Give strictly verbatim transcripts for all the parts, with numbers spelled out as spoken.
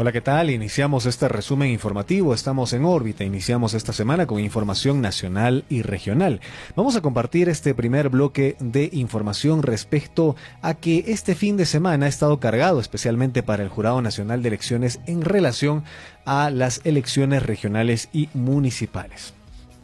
Hola, ¿qué tal? Iniciamos este resumen informativo, estamos en órbita, iniciamos esta semana con información nacional y regional. Vamos a compartir este primer bloque de información respecto a que este fin de semana ha estado cargado especialmente para el Jurado Nacional de Elecciones en relación a las elecciones regionales y municipales.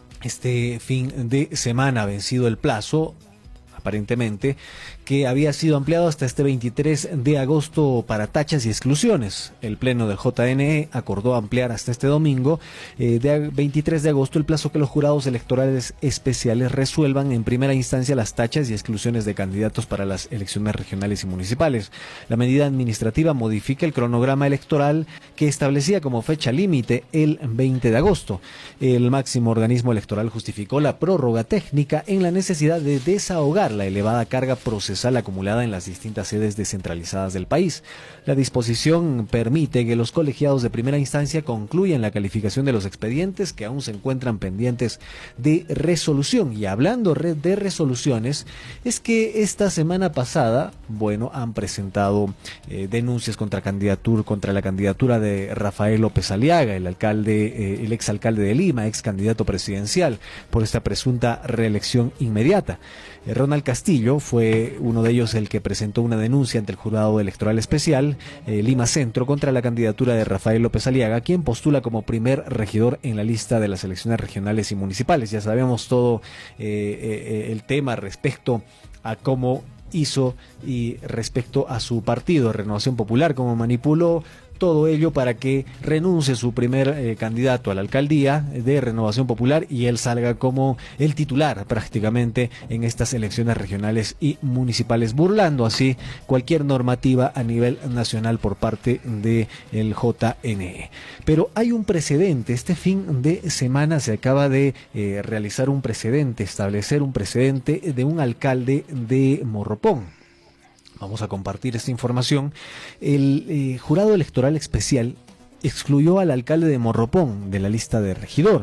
Este fin de semana ha vencido el plazo, aparentemente, que había sido ampliado hasta este veintitrés de agosto para tachas y exclusiones. El Pleno del J N E acordó ampliar hasta este domingo, eh, de veintitrés de agosto, el plazo que los jurados electorales especiales resuelvan en primera instancia las tachas y exclusiones de candidatos para las elecciones regionales y municipales. La medida administrativa modifica el cronograma electoral que establecía como fecha límite el veinte de agosto. El máximo organismo electoral justificó la prórroga técnica en la necesidad de desahogar la elevada carga procesal acumulada en las distintas sedes descentralizadas del país. La disposición permite que los colegiados de primera instancia concluyan la calificación de los expedientes que aún se encuentran pendientes de resolución. Y hablando de resoluciones, es que esta semana pasada, bueno, han presentado eh, denuncias contra candidatura, contra la candidatura de Rafael López Aliaga, el alcalde, eh, el exalcalde de Lima, ex candidato presidencial, por esta presunta reelección inmediata. Eh, Ronald Castillo fue uno de ellos el que presentó una denuncia ante el Jurado Electoral Especial eh, Lima Centro contra la candidatura de Rafael López Aliaga, quien postula como primer regidor en la lista de las elecciones regionales y municipales. Ya sabemos todo eh, eh, el tema respecto a cómo hizo y respecto a su partido, Renovación Popular, cómo manipuló todo ello para que renuncie su primer eh, candidato a la alcaldía de Renovación Popular y él salga como el titular prácticamente en estas elecciones regionales y municipales, burlando así cualquier normativa a nivel nacional por parte del J N E. Pero hay un precedente, este fin de semana se acaba de eh, realizar un precedente, establecer un precedente de un alcalde de Morropón. Vamos a compartir esta información. El eh, Jurado Electoral Especial excluyó al alcalde de Morropón de la lista de regidor.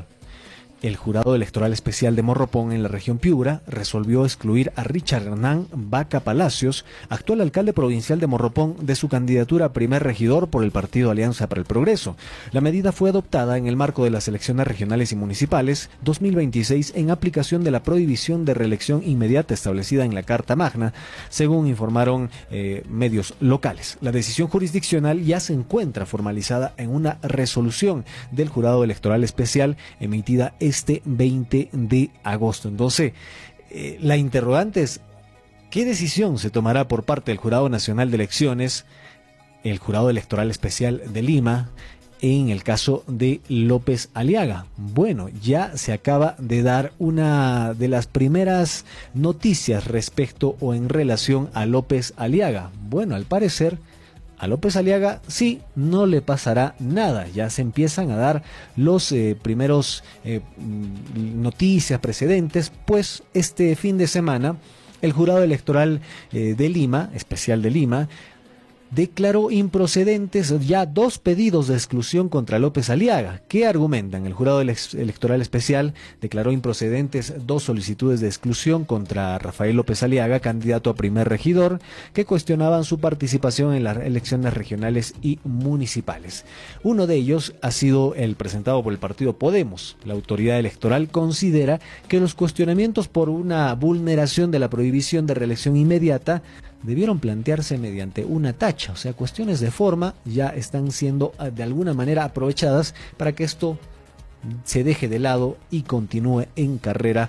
El Jurado Electoral Especial de Morropón en la región Piura resolvió excluir a Richard Hernán Vaca Palacios, actual alcalde provincial de Morropón, de su candidatura a primer regidor por el partido Alianza para el Progreso. La medida fue adoptada en el marco de las elecciones regionales y municipales dos mil veintiséis en aplicación de la prohibición de reelección inmediata establecida en la Carta Magna, según informaron eh, medios locales. La decisión jurisdiccional ya se encuentra formalizada en una resolución del Jurado Electoral Especial emitida este veinte de agosto. Entonces, eh, la interrogante es, ¿qué decisión se tomará por parte del Jurado Nacional de Elecciones, el Jurado Electoral Especial de Lima, en el caso de López Aliaga? Bueno, ya se acaba de dar una de las primeras noticias respecto o en relación a López Aliaga. Bueno, al parecer a López Aliaga sí no le pasará nada. Ya se empiezan a dar los eh, primeros eh, noticias precedentes, pues este fin de semana el Jurado Electoral eh, de Lima, especial de Lima, declaró improcedentes ya dos pedidos de exclusión contra López Aliaga. ¿Qué argumentan? El Jurado Electoral Especial declaró improcedentes dos solicitudes de exclusión contra Rafael López Aliaga, candidato a primer regidor, que cuestionaban su participación en las elecciones regionales y municipales. Uno de ellos ha sido el presentado por el partido Podemos. La autoridad electoral considera que los cuestionamientos por una vulneración de la prohibición de reelección inmediata debieron plantearse mediante una tacha, o sea, cuestiones de forma ya están siendo de alguna manera aprovechadas para que esto se deje de lado y continúe en carrera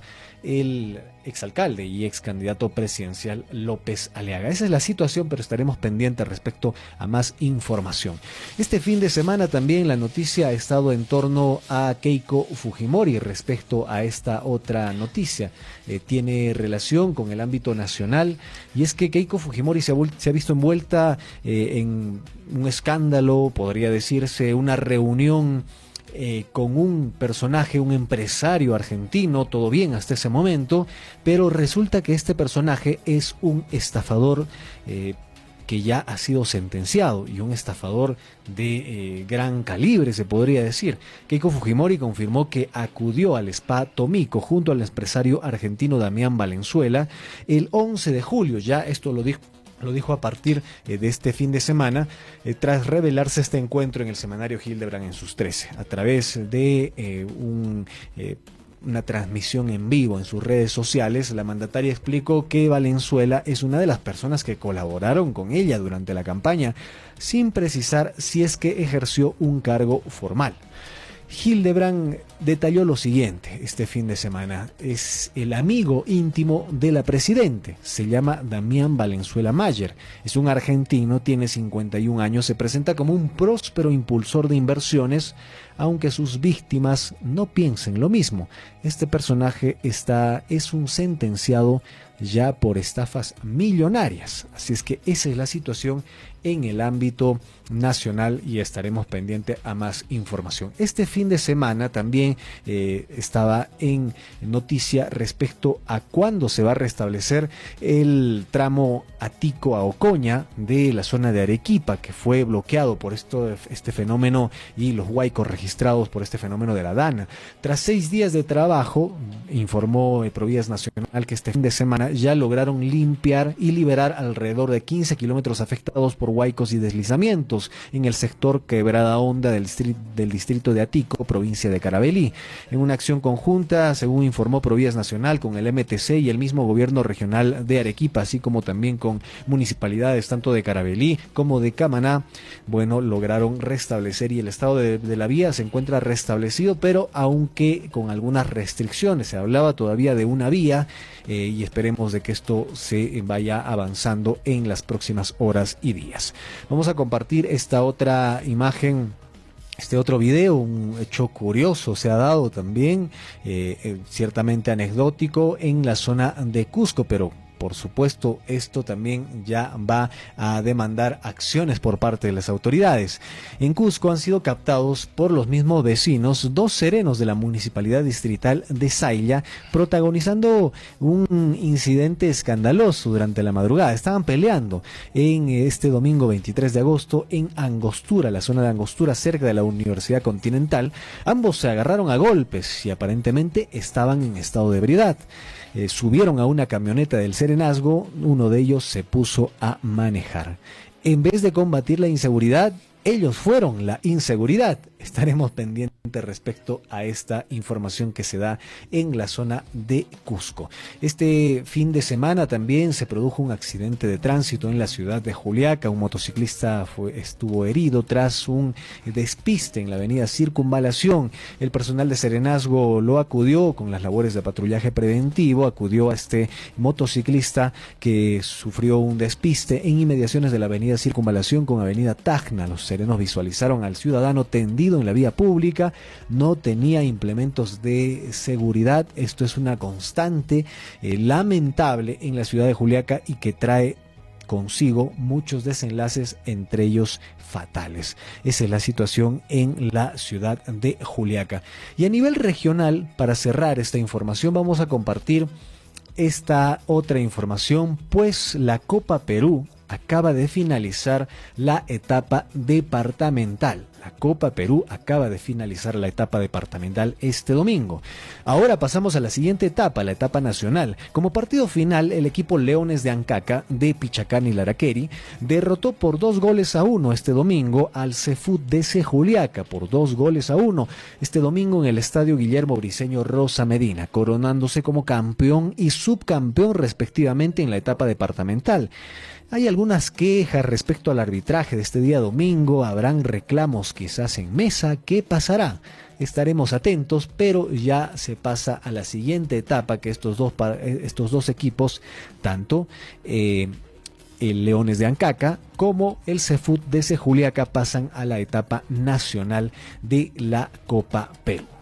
el exalcalde y ex candidato presidencial López Aliaga. Esa es la situación, pero estaremos pendientes respecto a más información. Este fin de semana también la noticia ha estado en torno a Keiko Fujimori respecto a esta otra noticia. Eh, tiene relación con el ámbito nacional y es que Keiko Fujimori se ha, se ha visto envuelta eh, en un escándalo, podría decirse, una reunión Eh, con un personaje, un empresario argentino, todo bien hasta ese momento, pero resulta que este personaje es un estafador eh, que ya ha sido sentenciado y un estafador de eh, gran calibre, se podría decir. Keiko Fujimori confirmó que acudió al Spa Tomico junto al empresario argentino Damián Valenzuela el once de julio, ya esto lo dijo Lo dijo a partir eh, de este fin de semana, eh, tras revelarse este encuentro en el semanario Hildebrand en sus trece, a través de eh, un... Eh, una transmisión en vivo en sus redes sociales. La mandataria explicó que Valenzuela es una de las personas que colaboraron con ella durante la campaña, sin precisar si es que ejerció un cargo formal. Hildebrand detalló lo siguiente este fin de semana: es el amigo íntimo de la presidente, se llama Damián Valenzuela Mayer, es un argentino, tiene cincuenta y un años, se presenta como un próspero impulsor de inversiones, aunque sus víctimas no piensen lo mismo. Este personaje está, es un sentenciado ya por estafas millonarias, así es que esa es la situación en el ámbito nacional y estaremos pendientes a más información. Este fin de semana también eh, estaba en noticia respecto a cuándo se va a restablecer el tramo Atico a Ocoña de la zona de Arequipa, que fue bloqueado por esto, este fenómeno y los huaicos registrados por este fenómeno de la Dana. Tras seis días de trabajo, informó Provías Nacional que este fin de semana ya lograron limpiar y liberar alrededor de quince kilómetros afectados por huaicos y deslizamientos en el sector Quebrada Honda del distrito, del distrito de Atico, provincia de Carabalí. En una acción conjunta, según informó Provías Nacional, con el M T C y el mismo gobierno regional de Arequipa, así como también con municipalidades tanto de Carabalí como de Camaná, bueno, lograron restablecer y el estado de, de la vía se encuentra restablecido, pero aunque con algunas restricciones. Se hablaba todavía de una vía eh, y esperemos de que esto se vaya avanzando en las próximas horas y días. Vamos a compartir esta otra imagen, este otro video, un hecho curioso se ha dado también, eh, eh, ciertamente anecdótico en la zona de Cusco, pero por supuesto esto también ya va a demandar acciones por parte de las autoridades. En Cusco han sido captados por los mismos vecinos dos serenos de la municipalidad distrital de Sailla, protagonizando un incidente escandaloso durante la madrugada. Estaban peleando en este domingo veintitrés de agosto en Angostura, la zona de Angostura, cerca de la Universidad Continental. Ambos se agarraron a golpes y aparentemente estaban en estado de ebriedad. Eh, subieron a una camioneta del serenazgo, uno de ellos se puso a manejar. En vez de combatir la inseguridad, ellos fueron la inseguridad. Estaremos pendientes respecto a esta información que se da en la zona de Cusco. Este fin de semana también se produjo un accidente de tránsito en la ciudad de Juliaca. Un motociclista fue, estuvo herido tras un despiste en la avenida Circunvalación. El personal de serenazgo lo acudió con las labores de patrullaje preventivo, acudió a este motociclista que sufrió un despiste en inmediaciones de la avenida Circunvalación con avenida Tacna. Los serenos visualizaron al ciudadano tendido en la vía pública, no tenía implementos de seguridad. Esto es una constante eh, lamentable en la ciudad de Juliaca y que trae consigo muchos desenlaces, entre ellos fatales. Esa es la situación en la ciudad de Juliaca. Y a nivel regional, para cerrar esta información, vamos a compartir esta otra información, pues la Copa Perú acaba de finalizar la etapa departamental. La Copa Perú acaba de finalizar la etapa departamental este domingo. Ahora pasamos a la siguiente etapa, la etapa nacional. Como partido final, el equipo Leones de Ancaca de Pichacán y Laraqueri derrotó por dos goles a uno este domingo al Cefut D C Juliaca por dos goles a uno. Este domingo en el estadio Guillermo Briceño Rosa Medina, coronándose como campeón y subcampeón respectivamente en la etapa departamental. Hay algunas quejas respecto al arbitraje de este día domingo, habrán reclamos quizás en mesa. ¿Qué pasará? Estaremos atentos, pero ya se pasa a la siguiente etapa, que estos dos, estos dos equipos, tanto eh, el Leones de Ancaca como el Cefut D C Juliaca, pasan a la etapa nacional de la Copa Perú.